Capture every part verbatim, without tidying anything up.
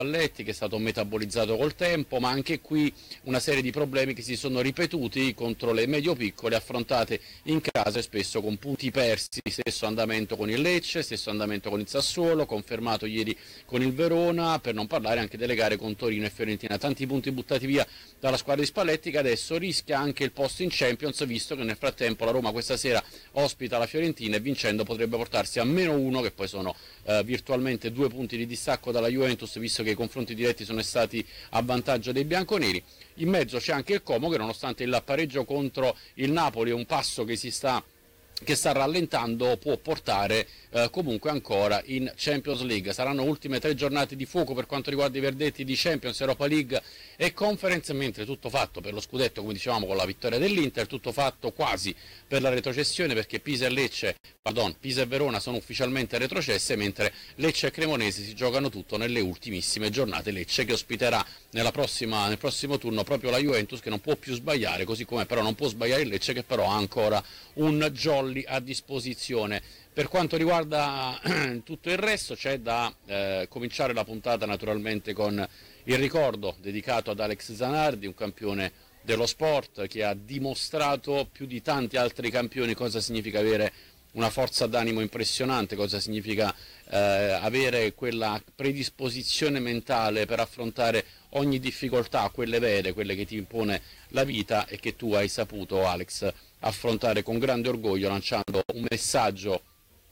Spalletti, che è stato metabolizzato col tempo, ma anche qui una serie di problemi che si sono ripetuti contro le medio-piccole affrontate in casa e spesso con punti persi, stesso andamento con il Lecce, stesso andamento con il Sassuolo, confermato ieri con il Verona, per non parlare anche delle gare con Torino e Fiorentina. Tanti punti buttati via dalla squadra di Spalletti, che adesso rischia anche il posto in Champions, visto che nel frattempo la Roma questa sera ospita la Fiorentina e vincendo potrebbe portarsi a meno uno, che poi sono eh, virtualmente due punti di distacco dalla Juventus, visto che i confronti diretti sono stati a vantaggio dei bianconeri. In mezzo c'è anche il Como, che nonostante il pareggio contro il Napoli è un passo che si sta che sta rallentando, può portare eh, comunque ancora in Champions League. Saranno ultime tre giornate di fuoco per quanto riguarda i verdetti di Champions, Europa League e Conference, mentre tutto fatto per lo scudetto, come dicevamo, con la vittoria dell'Inter, tutto fatto quasi per la retrocessione, perché Pisa e Lecce, pardon, Pisa e Verona sono ufficialmente retrocesse, mentre Lecce e Cremonese si giocano tutto nelle ultimissime giornate. Lecce che ospiterà nella prossima, nel prossimo turno proprio la Juventus, che non può più sbagliare, così come però non può sbagliare il Lecce, che però ha ancora un jolly a disposizione. Per quanto riguarda tutto il resto, c'è da eh, cominciare la puntata naturalmente con il ricordo dedicato ad Alex Zanardi, un campione dello sport che ha dimostrato più di tanti altri campioni cosa significa avere una forza d'animo impressionante, cosa significa eh, avere quella predisposizione mentale per affrontare ogni difficoltà, quelle vere, quelle che ti impone la vita, e che tu hai saputo, Alex, affrontare con grande orgoglio, lanciando un messaggio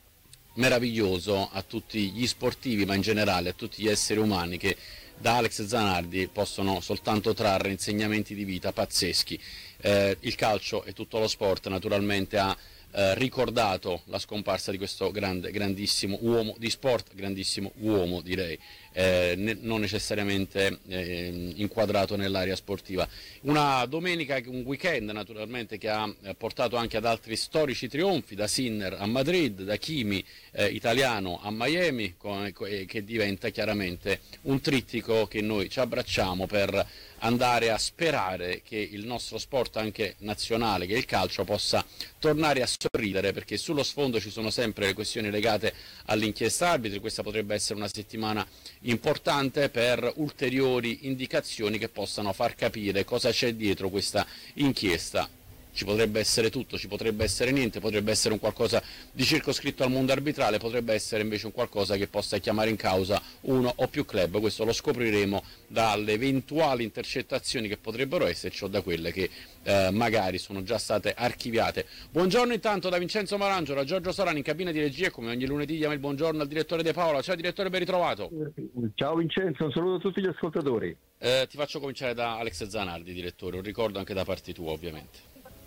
meraviglioso a tutti gli sportivi, ma in generale a tutti gli esseri umani, che da Alex Zanardi possono soltanto trarre insegnamenti di vita pazzeschi. Eh, il calcio e tutto lo sport naturalmente ha eh, ricordato la scomparsa di questo grande, grandissimo uomo di sport, grandissimo uomo direi, eh, ne, non necessariamente eh, inquadrato nell'area sportiva. Una domenica, un weekend naturalmente, che ha portato anche ad altri storici trionfi, da Sinner a Madrid, da Kimi eh, italiano a Miami, con, che diventa chiaramente un trittico che noi ci abbracciamo per andare a sperare che il nostro sport anche nazionale, che è il calcio, possa tornare a sorridere, perché sullo sfondo ci sono sempre le questioni legate all'inchiesta arbitri. Questa potrebbe essere una settimana importante per ulteriori indicazioni che possano far capire cosa c'è dietro questa inchiesta. Ci potrebbe essere tutto, ci potrebbe essere niente, potrebbe essere un qualcosa di circoscritto al mondo arbitrale, potrebbe essere invece un qualcosa che possa chiamare in causa uno o più club. Questo lo scopriremo dalle eventuali intercettazioni che potrebbero esserci o da quelle che eh, magari sono già state archiviate. Buongiorno intanto da Vincenzo Marangio, da Giorgio Sorani in cabina di regia, come ogni lunedì diamo il buongiorno al direttore De Paola. Ciao direttore, ben ritrovato. Ciao Vincenzo, un saluto a tutti gli ascoltatori. Eh, ti faccio cominciare da Alex Zanardi, direttore, un ricordo anche da parte tua ovviamente.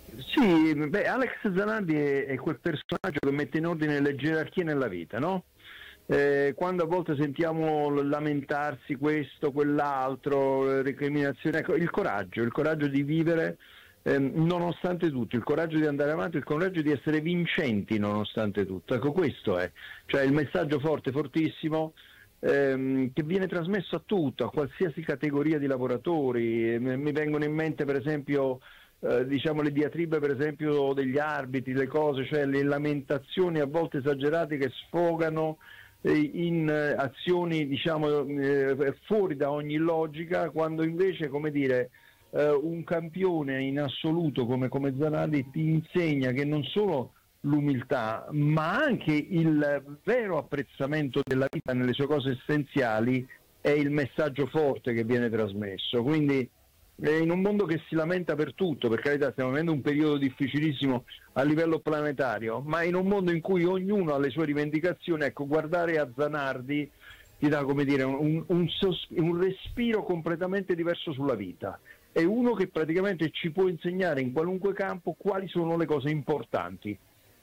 Sì, beh, Alex Zanardi è, è quel personaggio che mette in ordine le gerarchie nella vita, no? Eh, quando a volte sentiamo lamentarsi questo, quell'altro, recriminazione, ecco, il coraggio, il coraggio di vivere eh, nonostante tutto, il coraggio di andare avanti, il coraggio di essere vincenti nonostante tutto. Ecco, questo è, cioè il messaggio forte, fortissimo, ehm, che viene trasmesso a tutto, a qualsiasi categoria di lavoratori. Mi vengono in mente per esempio Eh, diciamo le diatribe per esempio degli arbitri, le cose, cioè le lamentazioni a volte esagerate che sfogano eh, in eh, azioni diciamo eh, fuori da ogni logica, quando invece, come dire, eh, un campione in assoluto come, come Zanardi ti insegna che non solo l'umiltà ma anche il vero apprezzamento della vita nelle sue cose essenziali è il messaggio forte che viene trasmesso. Quindi in un mondo che si lamenta per tutto, per carità, stiamo vivendo un periodo difficilissimo a livello planetario, ma in un mondo in cui ognuno ha le sue rivendicazioni, ecco, guardare a Zanardi ti dà, come dire, un, un, sos- un respiro completamente diverso sulla vita. È uno che praticamente ci può insegnare in qualunque campo quali sono le cose importanti.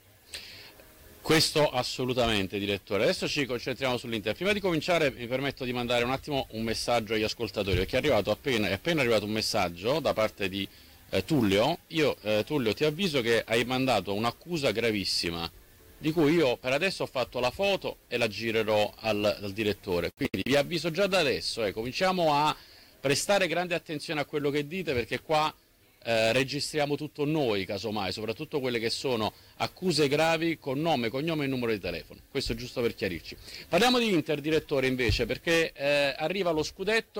Questo assolutamente, direttore. Adesso ci concentriamo sull'Inter. Prima di cominciare mi permetto di mandare un attimo un messaggio agli ascoltatori, perché è arrivato appena, è appena arrivato un messaggio da parte di eh, Tullio. Io, eh, Tullio, ti avviso che hai mandato un'accusa gravissima, di cui io per adesso ho fatto la foto e la girerò al, al direttore. Quindi vi avviso già da adesso, eh, cominciamo a prestare grande attenzione a quello che dite, perché qua eh, registriamo tutto noi, casomai, soprattutto quelle che sono accuse gravi con nome, cognome e numero di telefono. Questo giusto per chiarirci. Parliamo di Inter, direttore, invece, perché eh, arriva lo scudetto